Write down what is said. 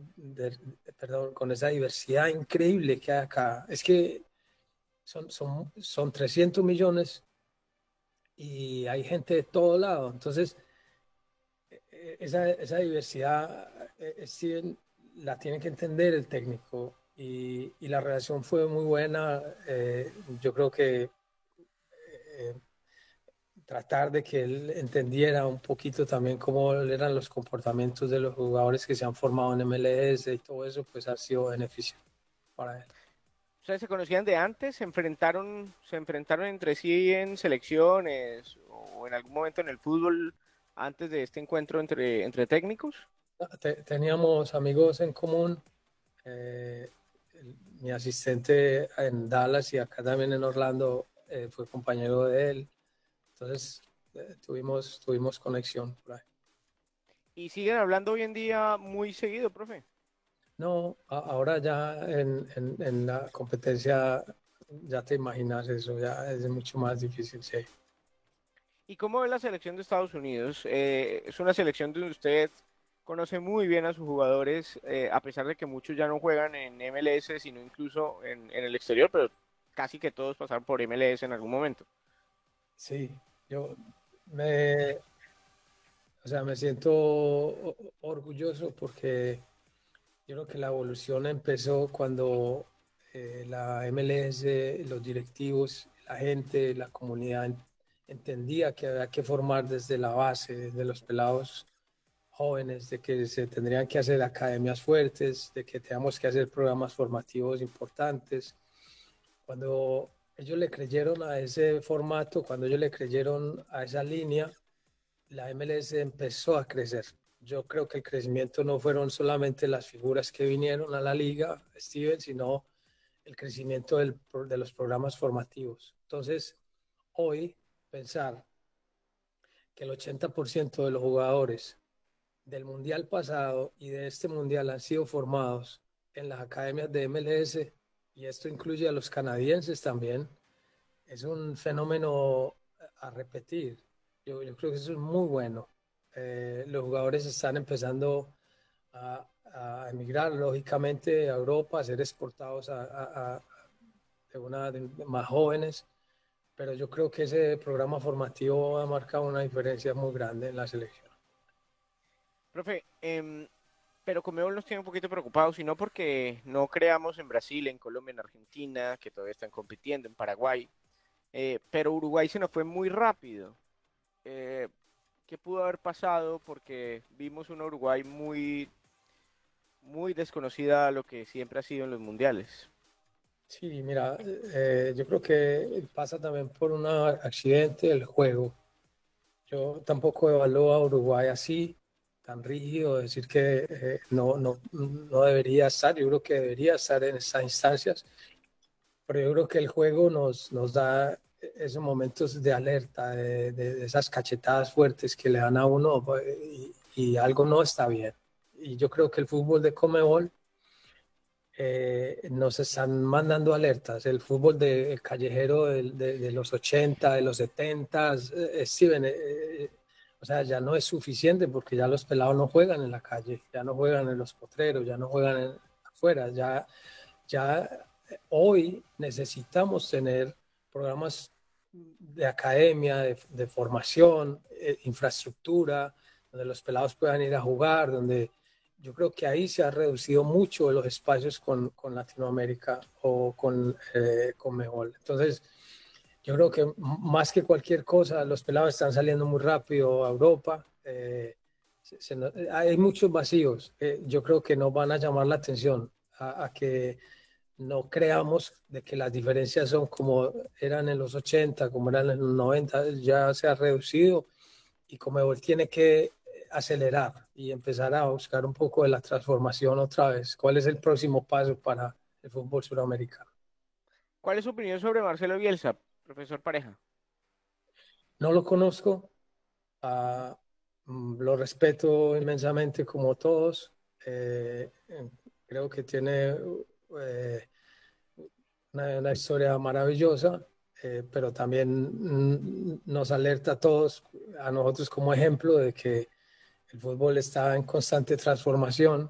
perdón, con esa diversidad increíble que hay acá. Es que son 300 millones y hay gente de todo lado. Entonces, esa diversidad sí, la tiene que entender el técnico y la relación fue muy buena. Yo creo que eh, tratar de que él entendiera un poquito también cómo eran los comportamientos de los jugadores que se han formado en MLS y todo eso, pues ha sido beneficio para él. ¿Ustedes se conocían de antes? Se enfrentaron entre sí en selecciones o en algún momento en el fútbol antes de este encuentro entre técnicos? Teníamos amigos en común, eh, mi asistente en Dallas y acá también en Orlando fue compañero de él, entonces tuvimos conexión por ahí. Y siguen hablando hoy en día muy seguido, profe. No, ahora ya en la competencia, ya te imaginas eso, ya es mucho más difícil, sí. ¿Y cómo ve la selección de Estados Unidos? Es una selección donde usted conoce muy bien a sus jugadores, a pesar de que muchos ya no juegan en MLS, sino incluso en el exterior, pero casi que todos pasaron por MLS en algún momento. Sí, yo me, o sea, me siento orgulloso porque yo creo que la evolución empezó cuando la MLS, los directivos, la gente, la comunidad entendía que había que formar desde la base, desde los pelados jóvenes, de que se tendrían que hacer academias fuertes, de que teníamos que hacer programas formativos importantes. Cuando ellos le creyeron a ese formato, cuando ellos le creyeron a esa línea, la MLS empezó a crecer. Yo creo que el crecimiento no fueron solamente las figuras que vinieron a la liga, Steven, sino el crecimiento de los programas formativos. Entonces, hoy pensar que el 80% de los jugadores del mundial pasado y de este mundial han sido formados en las academias de MLS, y esto incluye a los canadienses también, es un fenómeno a repetir. Yo creo que eso es muy bueno. Los jugadores están empezando a emigrar, lógicamente, a Europa, a ser exportados de más jóvenes, pero yo creo que ese programa formativo ha marcado una diferencia muy grande en la selección. Profe, pero Conmebol nos tiene un poquito preocupados, y no porque no creamos en Brasil, en Colombia, en Argentina, que todavía están compitiendo, en Paraguay, pero Uruguay se nos fue muy rápido. Eh, ¿Qué pudo haber pasado? Porque vimos una Uruguay muy desconocida a lo que siempre ha sido en los mundiales. Sí, mira, yo creo que pasa también por un accidente del juego. Yo tampoco evalúo a Uruguay así, tan rígido, decir que no debería estar. Yo creo que debería estar en esas instancias, pero yo creo que el juego nos da esos momentos de alerta, de esas cachetadas fuertes que le dan a uno y algo no está bien. Y yo creo que el fútbol de Comebol nos están mandando alertas. El fútbol el callejero de los 80, de los 70, Steven, o sea, ya no es suficiente porque ya los pelados no juegan en la calle, ya no juegan en los potreros, ya no juegan afuera, ya hoy necesitamos tener programas de academia, de formación, infraestructura, donde los pelados puedan ir a jugar, donde yo creo que ahí se ha reducido mucho los espacios con Latinoamérica o con Mejor. Entonces, yo creo que más que cualquier cosa, los pelados están saliendo muy rápido a Europa. Hay muchos vacíos. Yo creo que nos van a llamar la atención a que no creamos de que las diferencias son como eran en los 80, como eran en los 90, ya se ha reducido y Comebol tiene que acelerar y empezar a buscar un poco de la transformación otra vez. ¿Cuál es el próximo paso para el fútbol suramericano? ¿Cuál es su opinión sobre Marcelo Bielsa, profesor Pareja? No lo conozco, lo respeto inmensamente como todos. Creo que tiene una historia maravillosa, pero también nos alerta a todos, a nosotros como ejemplo, de que el fútbol está en constante transformación